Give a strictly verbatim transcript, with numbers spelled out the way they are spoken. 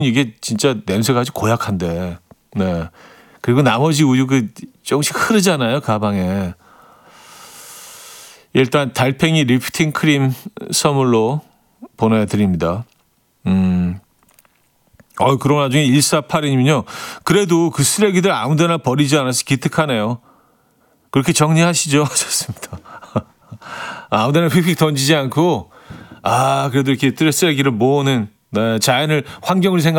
이게 진짜 냄새가 아주 고약한데. 네. 그리고 나머지 우유 그 조금씩 흐르잖아요, 가방에. 일단 달팽이 리프팅 크림 선물로 보내드립니다. 음. 어, 그러고 나중에 일사팔이님은요. 그래도 그 쓰레기들 아무데나 버리지 않아서 기특하네요. 그렇게 정리하시죠. 좋습니다. 아무데나 휙휙 던지지 않고 아 그래도 이렇게 쓰레기를 모으는 네, 자연을 환경을 생각